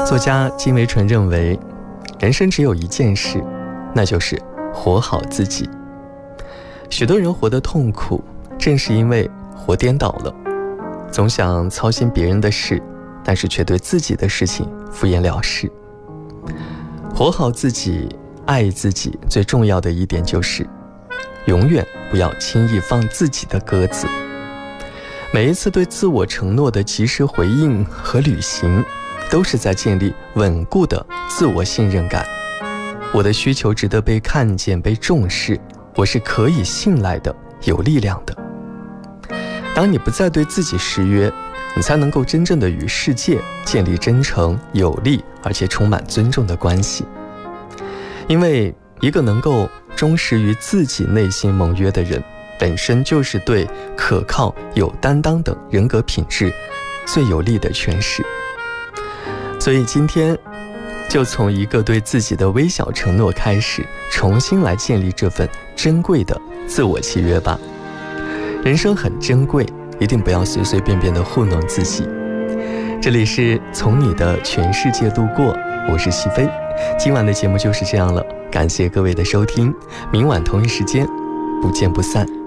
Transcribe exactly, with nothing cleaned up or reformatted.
作家金维纯认为，人生只有一件事，那就是活好自己。许多人活得痛苦，正是因为活颠倒了，总想操心别人的事，但是却对自己的事情敷衍了事。活好自己，爱自己，最重要的一点就是永远不要轻易放自己的鸽子。每一次对自我承诺的及时回应和履行，都是在建立稳固的自我信任感。我的需求值得被看见、被重视，我是可以信赖的、有力量的。当你不再对自己失约，你才能够真正的与世界建立真诚、有力而且充满尊重的关系。因为一个能够忠实于自己内心盟约的人，本身就是对可靠、有担当等人格品质最有力的诠释。所以今天就从一个对自己的微小承诺开始，重新来建立这份珍贵的自我契约吧。人生很珍贵，一定不要随随便便的糊弄自己。这里是从你的全世界路过，我是西飞。今晚的节目就是这样了，感谢各位的收听，明晚同一时间不见不散。